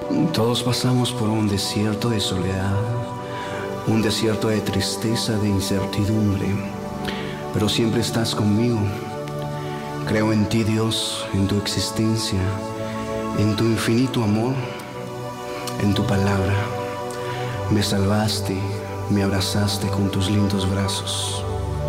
Todos pasamos por un desierto de soledad, un desierto de tristeza, de incertidumbre, pero siempre estás conmigo. Creo en ti, Dios, en tu existencia, en tu infinito amor, en tu palabra. Me salvaste, me abrazaste con tus lindos brazos.